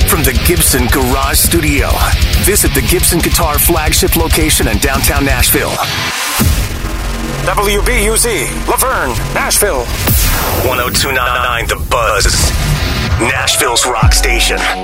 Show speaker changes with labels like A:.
A: from the Gibson Garage Studio. Visit the Gibson Guitar flagship location in downtown Nashville. WBUZ, Laverne, Nashville. 102.9 The Buzz, Nashville's rock station.